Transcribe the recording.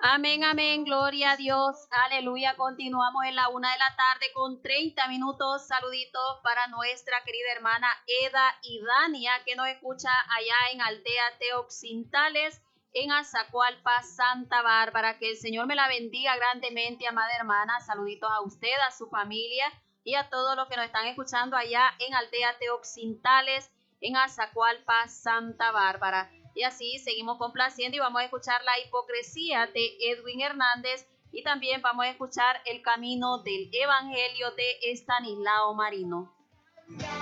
Amén, amén, gloria a Dios, aleluya. Continuamos en la 1 de la tarde con 30 minutos. Saluditos para nuestra querida hermana Eda y Dania, que nos escucha allá en Aldea Teoxintales, en Azacualpa, Santa Bárbara. Que el Señor me la bendiga grandemente, amada hermana. Saluditos a usted, a su familia y a todos los que nos están escuchando allá en Aldea Teoxintales, en Azacualpa, Santa Bárbara. Y así seguimos complaciendo y vamos a escuchar La hipocresía de Edwin Hernández y también vamos a escuchar El camino del evangelio de Estanislao Marino.